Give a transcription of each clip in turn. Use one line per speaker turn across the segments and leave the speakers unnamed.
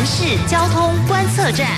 市交通观测站。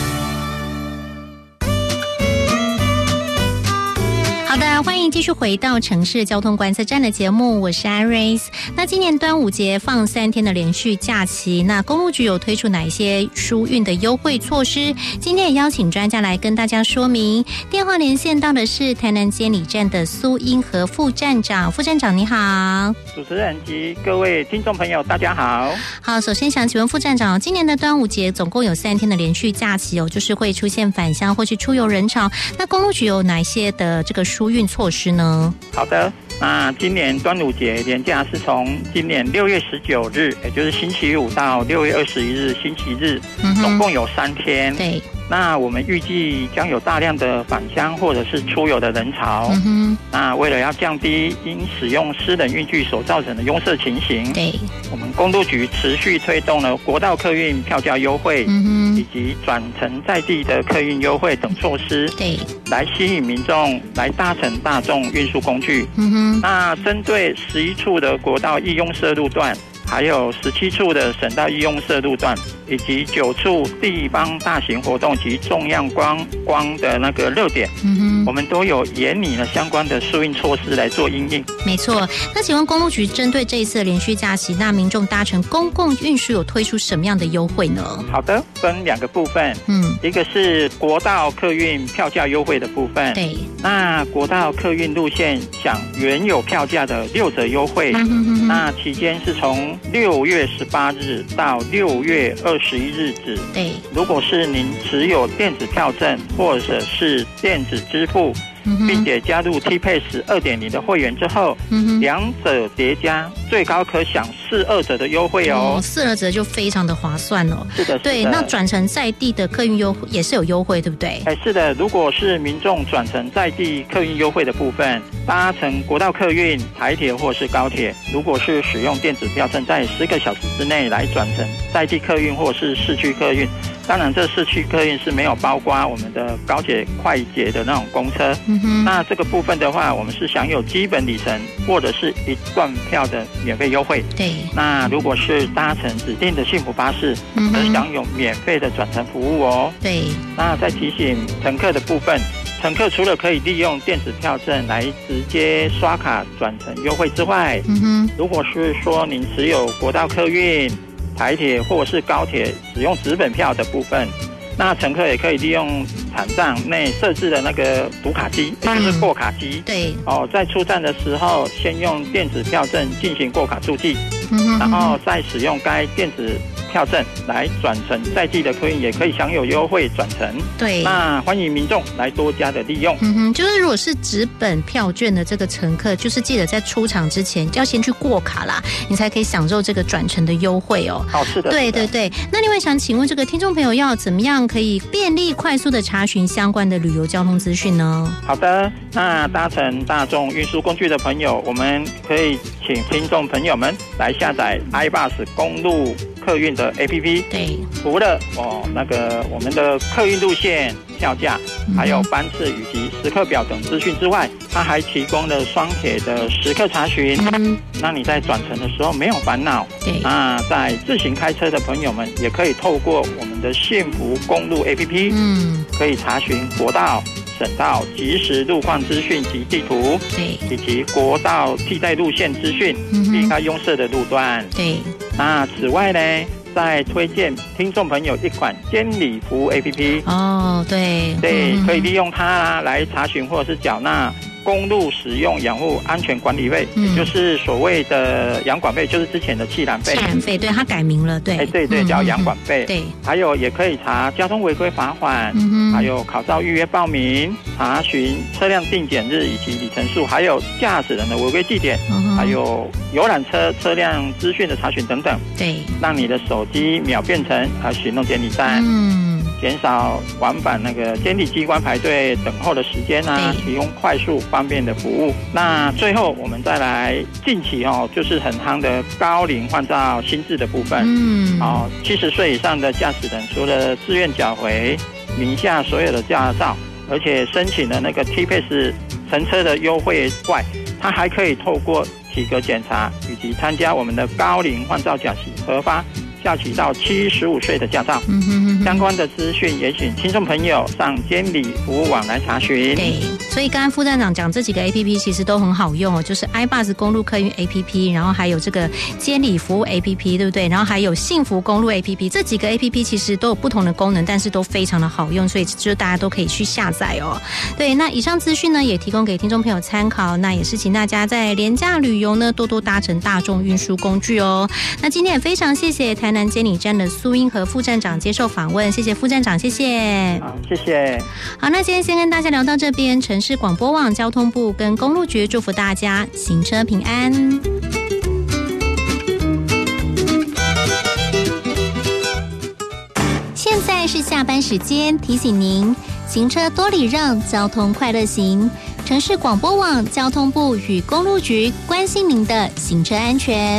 好的，欢迎继续回到城市交通观测站的节目，我是 Iris。那今年端午节放3天的连续假期，那公路局有推出哪一些疏运的优惠措施？今天也邀请专家来跟大家说明。电话连线到的是台南监理站的苏英和副站长，副站长你好。
主持人及各位听众朋友大家好。
好，首先想请问副站长，今年的端午节总共有3天的连续假期哦，就是会出现返乡或是出游人潮，那公路局有哪一些的这个疏运措施呢？
好的，那今年端午节连假是从今年6月19日，也就是星期五到6月21日星期日，总共有3天。
对。
那我们预计将有大量的返乡或者是出游的人潮。那为了要降低因使用私人运具所造成的拥塞情形，对，我们公路局持续推动了国道客运票价优惠，以及转乘在地的客运优惠等措施，对，来吸引民众来搭乘大众运输工具。那针对11处的国道易拥塞路段，还有17处的省道易拥塞路段，以及9处地方大型活动及重要光的那个热点，我们都有研拟了相关的疏运措施来做因应。
没错，那请问公路局针对这一次的连续假期，那民众搭乘公共运输有推出什么样的优惠呢？
好的，分2个部分，一个是国道客运票价优惠的部分，对，那国道客运路线享原有票价的6折优惠，那期间是从6月18日到6月21日止。对，如果是您持有电子票证或者是电子支付，并且加入 T-Pass 2.0 的会员之后，2者叠加，最高可享42折的优惠哦。
42折就非常的划算哦。
是的，
对，那转乘在地的客运优惠也是有优惠，对不对？
是的，如果是民众转乘在地客运优惠的部分，搭乘国道客运、台铁或是高铁，如果是使用电子票证，在10个小时之内来转乘在地客运或是市区客运。当然，这市区客运是没有包括我们的高铁、快捷的那种公车。那这个部分的话，我们是享有基本里程或者是1段票的免费优惠。对。那如果是搭乘指定的幸福巴士，则享有免费的转乘服务哦。对。那再提醒乘客的部分，乘客除了可以利用电子票证来直接刷卡转乘优惠之外，如果是说您持有国道客运、台铁或是高铁使用纸本票的部分，那乘客也可以利用场站内设置的那个读卡机，也就是过卡机。对。在出站的时候，先用电子票证进行过卡注记，然后再使用该电子票证来转乘在地的客运，也可以享有优惠转乘。对，那欢迎民众来多加的利用。
就是如果是纸本票券的这个乘客，就是记得在出场之前要先去过卡啦，你才可以享受这个转乘的优惠哦。
是的。对对对。
那另外想请问这个听众朋友要怎么样可以便利快速的查询相关的旅游交通资讯呢？
好的，那搭乘大众运输工具的朋友，我们可以请听众朋友们来下载 iBus 公路客运的 APP， 对，除了我们的客运路线、票价，还有班次以及时刻表等资讯之外，它还提供了双铁的时刻查询，那你在转乘的时候没有烦恼。对，那在自行开车的朋友们，也可以透过我们的幸福公路 APP，可以查询国道、省道即时路况资讯及地图，对，以及国道替代路线资讯，避开拥塞的路段。对。那此外呢，再推荐听众朋友一款监理服务 APP。对，可以利用它来查询或者是缴纳公路使用养护安全管理费，也就是所谓的养管费，就是之前的汽燃费。
对，它改名了，对。
对，叫养管费。对。还有也可以查交通违规罚款，还有考照预约报名，查询车辆定检日以及里程数，还有驾驶人的违规记点，还有游览车辆资讯的查询等等。对。让你的手机秒变成行动监理站。减少往返那个监理机关排队等候的时间啊，提供快速方便的服务。那最后我们再来近期就是很夯的高龄换照新制的部分。70岁以上的驾驶人，除了自愿缴回名下所有的驾照，而且申请了那个 T-Pass 乘车的优惠外，他还可以透过体格检查以及参加我们的高龄换照讲习核发校期到75岁的驾照。相关的资讯也请听众朋友上监理服务网来查询。
对，所以刚刚副站长讲这几个 APP 其实都很好用哦，就是 iBus 公路客运 APP， 然后还有这个监理服务 APP， 对不对？然后还有幸福公路 APP， 这几个 APP 其实都有不同的功能，但是都非常的好用，所以就大家都可以去下载哦。对，那以上资讯呢也提供给听众朋友参考，那也是请大家在廉价旅游呢多多搭乘大众运输工具哦。那今天也非常谢谢台南监理站的苏英和副站长接受访问，谢谢副站长，谢谢。
好，谢谢。
好，那今天先跟大家聊到这边，城市广播网、交通部跟公路局祝福大家行车平安。现在是下班时间，提醒您行车多礼让，交通快乐行。城市广播网、交通部与公路局关心您的行车安全。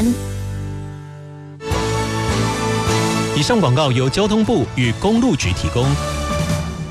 以上广告由交通部与公路局提供。